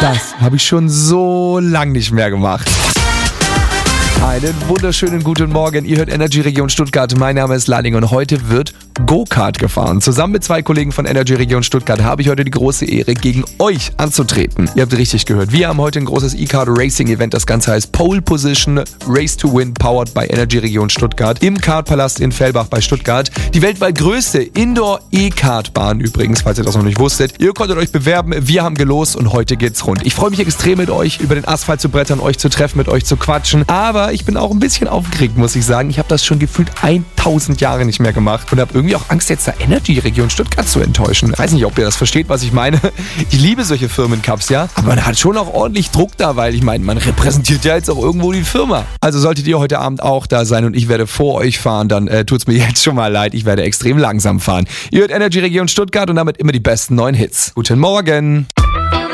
Das habe ich schon so lang nicht mehr gemacht. Einen wunderschönen guten Morgen. Ihr hört Energy Region Stuttgart. Mein Name ist Lanning und heute wird Go-Kart gefahren. Zusammen mit 2 Kollegen von Energy Region Stuttgart habe ich heute die große Ehre, gegen euch anzutreten. Ihr habt richtig gehört. Wir haben heute ein großes E-Kart Racing Event. Das Ganze heißt Pole Position Race to Win, powered by Energy Region Stuttgart im Kartpalast in Fellbach bei Stuttgart. Die weltweit größte Indoor-E-Kart-Bahn übrigens, falls ihr das noch nicht wusstet. Ihr konntet euch bewerben. Wir haben gelost und heute geht's rund. Ich freue mich extrem, mit euch über den Asphalt zu brettern, euch zu treffen, mit euch zu quatschen. Aber ich bin auch ein bisschen aufgeregt, muss ich sagen. Ich habe das schon gefühlt 1000 Jahre nicht mehr gemacht und habe irgendwie auch Angst, jetzt der Energy Region Stuttgart zu enttäuschen. Ich weiß nicht, ob ihr das versteht, was ich meine. Ich liebe solche Firmencups, ja. Aber man hat schon auch ordentlich Druck da, weil ich meine, man repräsentiert ja jetzt auch irgendwo die Firma. Also solltet ihr heute Abend auch da sein und ich werde vor euch fahren, dann tut's mir jetzt schon mal leid. Ich werde extrem langsam fahren. Ihr hört Energy Region Stuttgart und damit immer die besten neuen Hits. Guten Morgen.